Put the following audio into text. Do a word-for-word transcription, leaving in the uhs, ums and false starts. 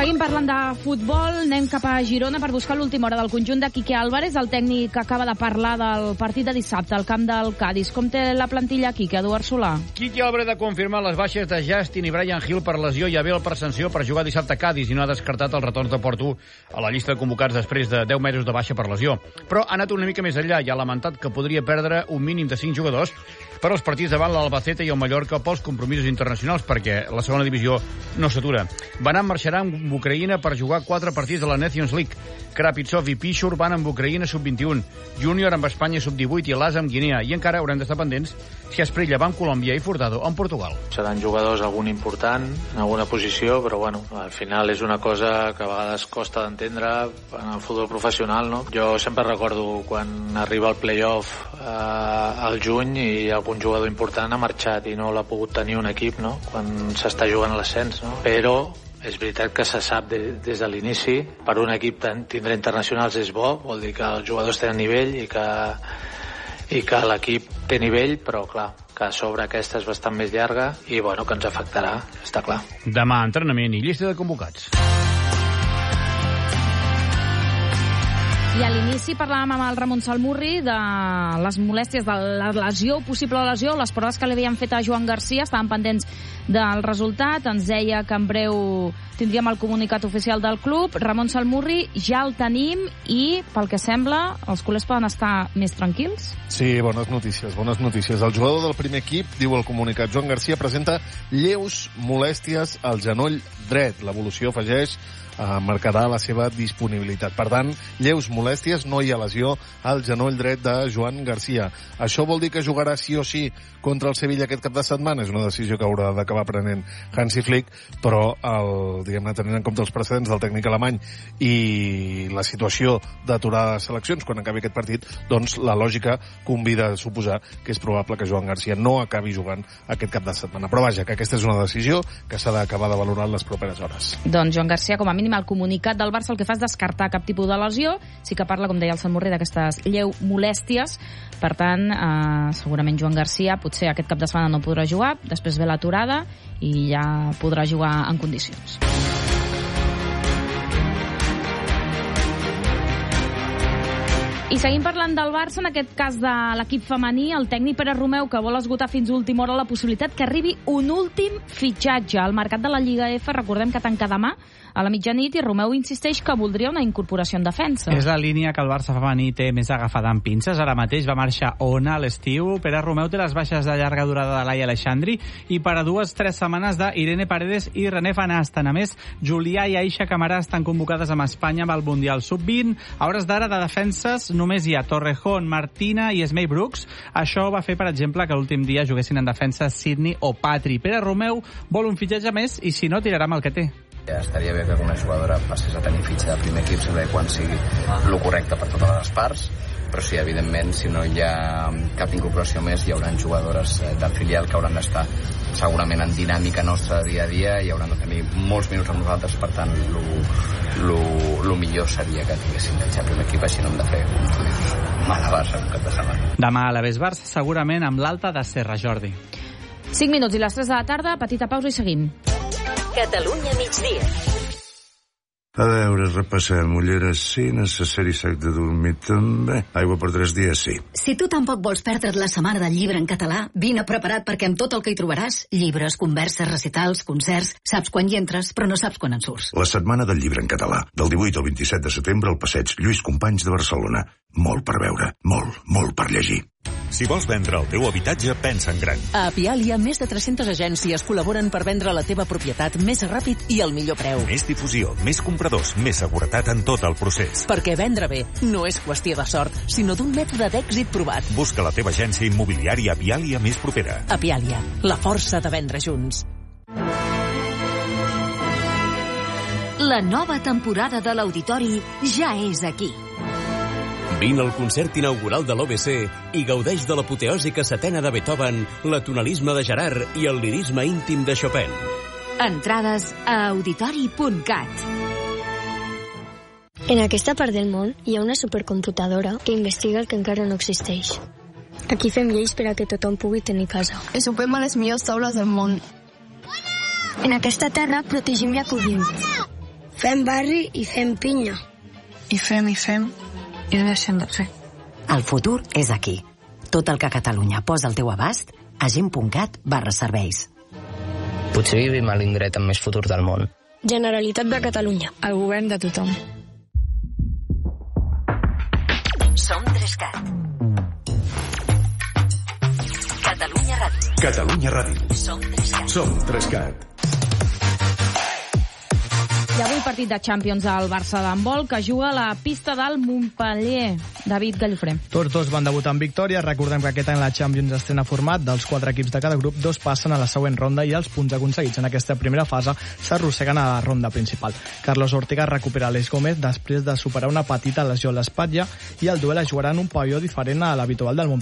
Seguim parlant de futbol, anem cap a Girona per buscar l'última hora del conjunt de Quique Álvarez, el tècnic que acaba de parlar del partit de dissabte al camp del Cádiz. Com té la plantilla Quique, Eduard Solà? Quique Álvarez ha confirmat les baixes de Justin i Brian Hill per lesió i Abel per sanció per jugar dissabte a Cádiz i no ha descartat els retorns de Porto a la llista de convocats després de deu mesos de baixa per lesió. Però ha anat una mica més enllà i ha lamentat que podria perdre un mínim de cinc jugadors per als partits davant l'Albacete i el Mallorca pels compromisos internacionals perquè la segona divisió no s'atura. Vanant marxarà amb Ucraïna per jugar quatre partits de la Nations League. Krapitsov i Pichur van amb Ucraïna sub vint-i-un, Júnior amb Espanya sub divuit i l'As amb Guinea. I encara haurem d'estar pendents si Esprilla va amb Colòmbia i Furtado amb Portugal. Seran jugadors algun important en alguna posició, però bueno, al final és una cosa que a vegades costa d'entendre en el futbol professional, no? Jo sempre recordo quan arriba el playoff eh, al juny i algun jugador important ha marxat i no l'ha pogut tenir un equip, no? Quan s'està jugant l'ascens, no? Però és veritat que se sap de, des de l'inici, per un equip tindre internacionals és bo, vol dir que els jugadors tenen nivell i que, i que l'equip té nivell, però clar, que a sobre aquesta és bastant més llarga i bueno, que ens afectarà, està clar. Demà entrenament i llista de convocats. I a l'inici parlàvem amb el Ramon Salmurri de les molèsties, de la lesió, possible lesió, les proves que li havien fet a Joan Garcia, estaven pendents del resultat, ens deia que en breu tindríem el comunicat oficial del club. Ramon Salmurri, ja el tenim i, pel que sembla, els culers poden estar més tranquils? Sí, bones notícies, bones notícies. El jugador del primer equip, diu el comunicat, Joan Garcia, presenta lleus molèsties al genoll dret. L'evolució, afegeix, Uh, marcarà la seva disponibilitat. Per tant, lleus molèsties, no hi ha lesió al genoll dret de Joan Garcia. Això vol dir que jugarà sí o sí contra el Sevilla aquest cap de setmana? És una decisió que haurà d'acabar prenent Hansi Flick, però el, diguem-ne, tenint en compte els precedents del tècnic alemany i la situació d'aturar les seleccions quan acabi aquest partit, doncs la lògica convida a suposar que és probable que Joan Garcia no acabi jugant aquest cap de setmana. Però vaja, que aquesta és una decisió que s'ha d'acabar de valorar en les properes hores. Doncs Joan Garcia, com a mínim, el comunicat del Barça el que fa és descartar cap tipus de lesió. Sí que parla, com deia el Salmurri, d'aquestes lleu molèsties. Per tant, eh, segurament Joan Garcia potser aquest cap de setmana no podrà jugar, després ve l'aturada i ja podrà jugar en condicions. I seguim parlant del Barça, en aquest cas de l'equip femení, el tècnic Pere Romeu, que vol esgotar fins a última hora la possibilitat que arribi un últim fitxatge al mercat de la Lliga F. Recordem que tanca demà a la mitjanit i Romeu insisteix que voldria una incorporació en defensa. És la línia que el Barça femení té més agafada en pinces. Ara mateix va marxar Ona a l'estiu. Pere Romeu té les baixes de llarga durada de Laia Aleixandri i per a dues, tres setmanes d'Irene Paredes i René Van Asten. A més, Julià i Aisha Camarà estan convocades amb Espanya amb el Mundial sub vint. A hores d'ara, de defenses, només hi ha Torrejón, Martina i Smay Brooks. Això va fer, per exemple, que l'últim dia juguessin en defensa Sidney o Patri. Pere Romeu vol un fitxatge més i, si no, tirarà amb el que té. Ja estaria bé que alguna jugadora passés a tenir fitxa de primer equip sempre quan sigui el correcte per totes les parts, però sí, evidentment, si no hi ha cap incorporació més, hi haurà jugadores del filial que hauran d'estar segurament en dinàmica nostra dia a dia i hauran de tenir molts minuts amb nosaltres, per tant, el millor seria que tinguessin fitxa de primer equip, així no hem de fer un mal Barça un cap de setmana. Demà a l'Aves Barça, segurament amb l'alta de Serra, Jordi. cinc minuts i les tres de la tarda, petita pausa i seguim. Catalunya migdia. A veure, repassem. Ulleres sí, necessari sac de dormir també. Aigua per tres dies sí. Si tu tampoc vols perdre't la setmana del llibre en català, vine preparat perquè amb tot el que hi trobaràs, llibres, converses, recitals, concerts, saps quan hi entres però no saps quan en surts. La setmana del llibre en català, del divuit al vint-i-set de setembre al passeig Lluís Companys de Barcelona. Molt per veure, molt, molt per llegir. Si vols vendre el teu habitatge, pensa en gran. A Apialia, més de tres-centes agències col·laboren per vendre la teva propietat més ràpid i al millor preu. Més difusió, més compradors, més seguretat en tot el procés. Perquè vendre bé no és qüestió de sort, sinó d'un mètode d'èxit provat. Busca la teva agència immobiliària Apialia més propera. Apialia, la força de vendre junts. La nova temporada de l'Auditori ja és aquí. Vine al concert inaugural de l'O B C i gaudeix de l'apoteòsica setena de Beethoven, l'atonalisme de Gerard i el lirisme íntim de Chopin. Entrades a auditori punt cat. En aquesta part del món hi ha una supercomputadora que investiga el que encara no existeix. Aquí fem lleis per a que tothom pugui tenir casa. Ensopem a les millors taules del món. En aquesta terra protegim i acollim. fem barri i fem pinya. I fem, i fem, i no deixem de fer. El futur és aquí. Tot el que Catalunya posa al teu abast a gent.cat barra serveis. Potser vivim a l'indret amb més futur del món. Generalitat de Catalunya. El govern de tothom. Som tres-cat. Catalunya Ràdio. Catalunya Ràdio. Som tres-cat. Som tres-cat. I avui partit de Champions al Barça d'handbol, que juga a la pista del Montpellier. David Gallofré. Tots dos van debutar en victòria. Recordem que aquest any la Champions estrena format. Dels quatre equips de cada grup, dos passen a la següent ronda i els punts aconseguits en aquesta primera fase s'arrosseguen a la ronda principal. Carlos Ortega recupera l'Eix Gómez després de superar una petita lesió a l'espatlla i el duel es jugarà en un pavelló diferent a l'habitual del Montpellier.